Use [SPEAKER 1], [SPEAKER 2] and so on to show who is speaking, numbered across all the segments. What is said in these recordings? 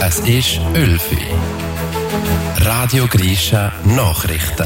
[SPEAKER 1] Es ist 11 Uhr. Radio Grisha Nachrichten.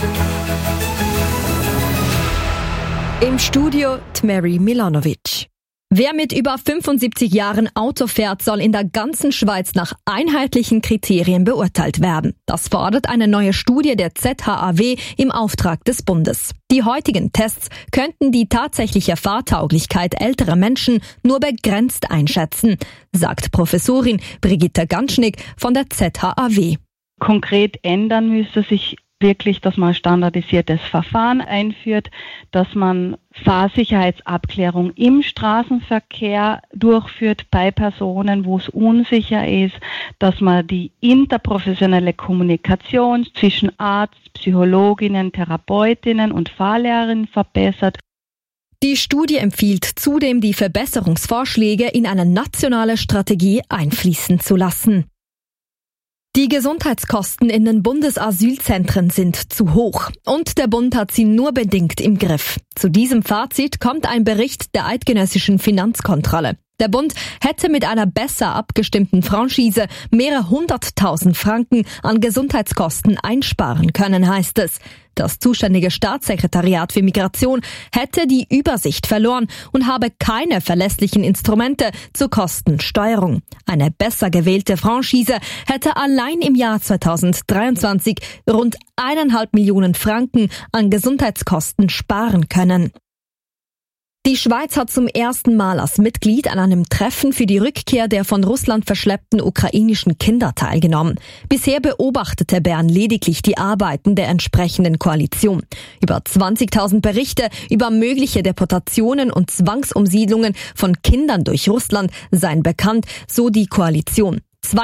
[SPEAKER 2] Im Studio Mary Milanovic. Wer mit über 75 Jahren Auto fährt, soll in der ganzen Schweiz nach einheitlichen Kriterien beurteilt werden. Das fordert eine neue Studie der ZHAW im Auftrag des Bundes. Die heutigen Tests könnten die tatsächliche Fahrtauglichkeit älterer Menschen nur begrenzt einschätzen, sagt Professorin Brigitte Ganschnick von der ZHAW.
[SPEAKER 3] Konkret ändern müsste sich wirklich, dass man ein standardisiertes Verfahren einführt, dass man Fahrsicherheitsabklärung im Straßenverkehr durchführt bei Personen, wo es unsicher ist, dass man die interprofessionelle Kommunikation zwischen Arzt, Psychologinnen, Therapeutinnen und Fahrlehrerinnen verbessert.
[SPEAKER 2] Die Studie empfiehlt zudem, die Verbesserungsvorschläge in eine nationale Strategie einfließen zu lassen. Die Gesundheitskosten in den Bundesasylzentren sind zu hoch und der Bund hat sie nur bedingt im Griff. Zu diesem Fazit kommt ein Bericht der Eidgenössischen Finanzkontrolle. Der Bund hätte mit einer besser abgestimmten Franchise mehrere 100.000 Franken an Gesundheitskosten einsparen können, heißt es. Das zuständige Staatssekretariat für Migration hätte die Übersicht verloren und habe keine verlässlichen Instrumente zur Kostensteuerung. Eine besser gewählte Franchise hätte allein im Jahr 2023 rund 1,5 Millionen Franken an Gesundheitskosten sparen können. Die Schweiz hat zum ersten Mal als Mitglied an einem Treffen für die Rückkehr der von Russland verschleppten ukrainischen Kinder teilgenommen. Bisher beobachtete Bern lediglich die Arbeiten der entsprechenden Koalition. Über 20.000 Berichte über mögliche Deportationen und Zwangsumsiedlungen von Kindern durch Russland seien bekannt, so die Koalition.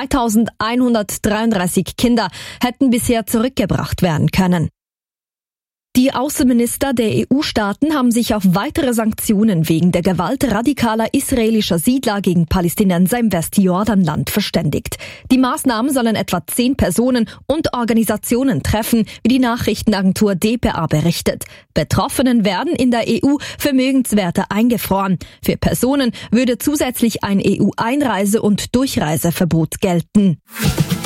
[SPEAKER 2] 2133 Kinder hätten bisher zurückgebracht werden können. Die Außenminister der EU-Staaten haben sich auf weitere Sanktionen wegen der Gewalt radikaler israelischer Siedler gegen Palästinenser im Westjordanland verständigt. Die Maßnahmen sollen etwa 10 Personen und Organisationen treffen, wie die Nachrichtenagentur dpa berichtet. Betroffenen werden in der EU Vermögenswerte eingefroren. Für Personen würde zusätzlich ein EU-Einreise- und Durchreiseverbot gelten.